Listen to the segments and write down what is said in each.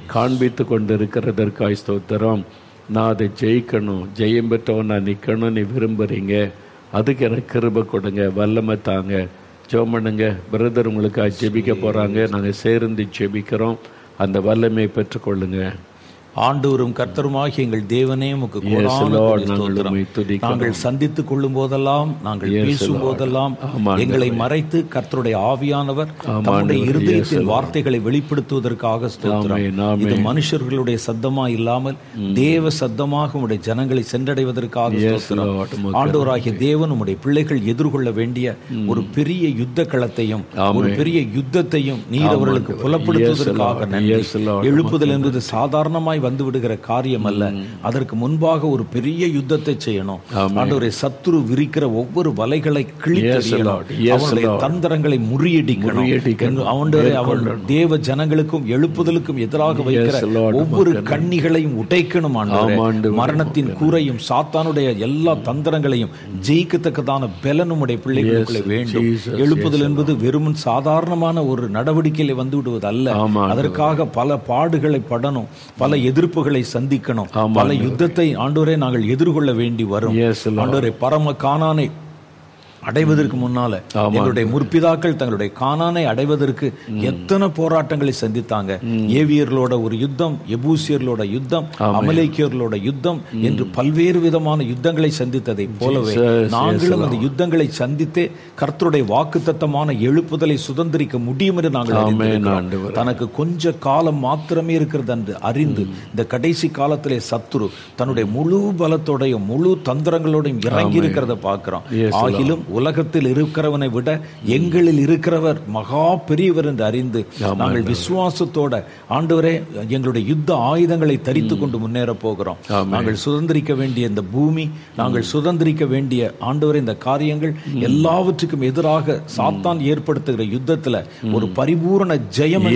காண்பித்து கொண்டு இருக்கிறதற்காய் ஸ்தோத்திரம். நான் அதை ஜெயிக்கணும், ஜெயம் பெற்றவன் நான் நிற்கணும் நீ விரும்புகிறீங்க. அதுக்கு எனக்கு கிருபை கொடுங்க, வல்லமை தாங்க. ஜெபம் பண்ணுங்க. பிரதர் உங்களுக்காக ஜெபிக்க போகிறாங்க. நாங்கள் சேர்ந்து ஜெபிக்கிறோம். அந்த வல்லமையை பெற்றுக்கொள்ளுங்க. ஆண்டவரும் கர்த்தருமாகிய எங்கள் தேவனே உமக்கு நாங்கள் சந்தித்துக் கொள்ளும் போதெல்லாம், நாங்கள் பேசும் போதெல்லாம் எங்களை மறைத்து கர்த்தருடைய ஆவியானவர் தம்முடைய இருதயத்தின் வார்த்தைகளை வெளிப்படுத்துவதற்காக ஸ்தோத்திரம். இது மனுஷர்களுடைய சத்தமா இல்லாமல் தேவ சத்தமாக உம்முடைய ஜனங்களை சென்றடைவதற்காக ஸ்தோத்திரம். ஆண்டவராகிய தேவன் உம்முடைய பிள்ளைகள் எதிர்கொள்ள வேண்டிய ஒரு பெரிய யுத்த களத்தையும் ஒரு பெரிய யுத்தத்தையும் நீர் அவர்களுக்கு புலப்படுத்துவதற்காக நன்றி. எழுப்புதல் என்பது சாதாரணமாய் வந்து விடுகிற காரியம் அல்ல. அதற்கு முன்பாக ஒரு பெரிய யுத்தத்தை செய்யணும். ஆண்டவரே, சத்துரு விரிக்கிற ஒவ்வொரு வலைகளை கிழித்தெறியணும். அவனுடைய தந்திரங்களை முறியடிக்கணும். அவன் தேவ ஜனங்களுக்கும் எழுப்புதலுக்கும் எதிராக வைக்கிற ஒவ்வொரு கண்ணிகளையும் உடைக்கணும். ஆண்டவரே, மரணத்தின் கூரையும் சாத்தானுடைய எல்லா தந்திரங்களையும் ஜெயிக்கத்தக்கதான பலனும் உடைய பிள்ளைகளுக்குள்ளே வேண்டும். எழுப்புதல் என்பது வெறும் சாதாரணமான ஒரு நடவடிக்கையில வந்து விடுவது அல்ல. அதற்காக பல பாடுகளை படணும், பல எதிர்ப்புகளை சந்திக்கணும், பல யுத்தத்தை ஆண்டவரே நாங்கள் எதிர்கொள்ள வேண்டி வரும். ஆண்டவரே, பரம கானானை அடைவதற்கு முன்னால எங்களுடைய முற்பிதாக்கள் தங்களுடைய கானானை அடைவதற்கு எத்தனை போராட்டங்களை சந்தித்தாங்க. ஏவியர்களோட ஒரு யுத்தம், எபூசியர்களோட யுத்தம், அமலேக்கியர்களோட யுத்தம் என்று பல்வேறு விதமான யுத்தங்களை சந்தித்ததை போலவே நாங்களும் அந்த யுத்தங்களை சந்தித்தே கர்த்தருடைய வாக்குத்தத்தமான எழுப்புதலை சுதந்திரிக்க முடியும் என்று நாங்கள் தனக்கு கொஞ்ச காலம் மாத்திரமே இருக்கிறது என்று அறிந்து இந்த கடைசி காலத்திலே சத்துரு தன்னுடைய முழு பலத்தோடையும் முழு தந்திரங்களோடையும் இறங்கி இருக்கிறத பார்க்கிறோம். ஆகிலும் உலகத்தில் இருக்கிறவனை விட எங்களில் இருக்கிறவர் மகா பெரியவர் என்று அறிந்து நாங்கள் விசுவாசத்தோட ஆண்டவரே எங்களுடைய யுத்த ஆயுதங்களை தரித்து கொண்டு முன்னேற போகிறோம். நாங்கள் சுதந்திரிக்க வேண்டிய இந்த பூமி, நாங்கள் சுதந்திரிக்க வேண்டிய ஆண்டவரே இந்த காரியங்கள் எல்லாவற்றுக்கும் எதிராக சாத்தான் ஏற்படுத்துகிற யுத்தத்துல ஒரு பரிபூரண ஜெயம்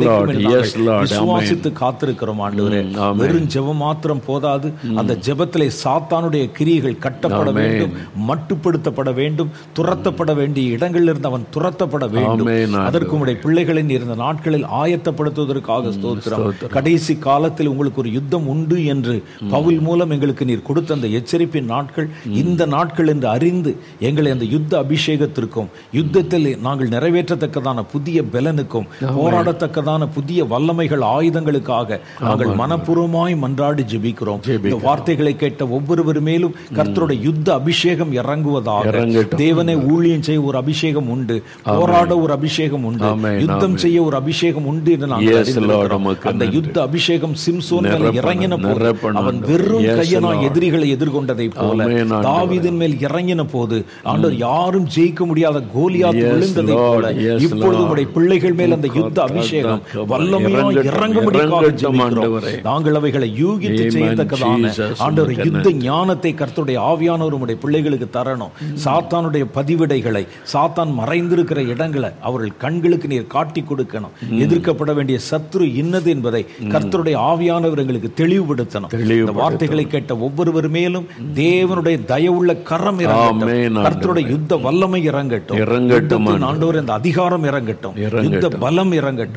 விசுவாசித்து காத்திருக்கிறோம். ஆண்டவரே, வெறும் ஜெபம் மாத்திரம் போதாது. அந்த ஜெபத்திலே சாத்தானுடைய கிரியைகள் கட்டப்பட வேண்டும், மட்டுப்படுத்தப்பட வேண்டும், துரத்தப்பட வேண்டிய இடங்களில் இருந்து அவன் துரத்தப்பட வேண்டும். அதற்கு உடைய பிள்ளைகளை இருந்த நாட்களில் ஆயத்தப்படுத்துவதற்காக ஸ்தோத்திரம். கடைசி காலத்தில் உங்களுக்கு ஒரு யுத்தம் உண்டு என்று பவுல் மூலம் எங்களுக்கு நீர் கொடுத்த அந்த எச்சரிப்பின் நாட்கள் இந்த நாட்கள் என்று அறிந்து எங்களை அந்த யுத்த அபிஷேகத்திற்கும் யுத்தத்தில் நாங்கள் நிறைவேற்றத்தக்கதான புதிய பலனுக்கும் போராடத்தக்கதான புதிய வல்லமைகள் ஆயுதங்களுக்காக நாங்கள் மனப்பூர்வமாய் மன்றாடி ஜெபிக்கிறோம். இந்த வார்த்தைகளை கேட்ட ஒவ்வொருவர் மேலும் கர்த்தருடைய யுத்த அபிஷேகம் இறங்குவதாக. தேவனை ஊழியம் செய்ய ஒரு அபிஷேகம் உண்டு, போராட ஒரு அபிஷேகம் உண்டு, யுத்தம் செய்ய ஒரு அபிஷேகம் உண்டு என்று நாங்கள் அந்த யுத்த அபிஷேகம் சிம்சோன் மேல் இறங்கின போது அவன் வெறும் கையனாய் எதிரிகளை எதிர்கொண்டதை போல தாவீதின் மேல் இறங்கின போது ஆண்டவர் யாரும் ஜெயிக்க முடியாத கோலியாத் விழுந்ததை போல இப்பொழுது உடைய பிள்ளைகள் மேல் அந்த யுத்த அபிஷேகம் வல்லமையாய் இறங்கும்படியாக ஜெபிக்கிறோம். நாங்கள் அவைகளை யூகித்து செய்யத்தக்கதான ஆண்டவர் யுத்த ஞானத்தை கர்த்தருடைய ஆவியானவர் உடைய பிள்ளைகளுக்கு தரணும். சாத்தானுடைய பதிவிடைகளை, சாத்தான் மறைந்திருக்கிற இடங்களை அவர்கள் கண்களுக்கு நீர் காட்டி கொடுக்கணும். எதிர்க்கப்பட வேண்டிய சத்ரு இன்னது என்பதை கர்த்தருடைய ஆவியானவர் எங்களுக்கு தெளிவுபடுத்தணும். இந்த வார்த்தைகளை கேட்ட ஒவ்வொருவர் மேலும் தேவனுடைய தயவுள்ள கரம் இறங்கட்டும், கர்த்தருடைய யுத்த வல்லமை இறங்கட்டும், ஆண்டவர் இந்த அதிகாரம் இறங்கட்டும், யுத்த பலம் இறங்கட்டும்.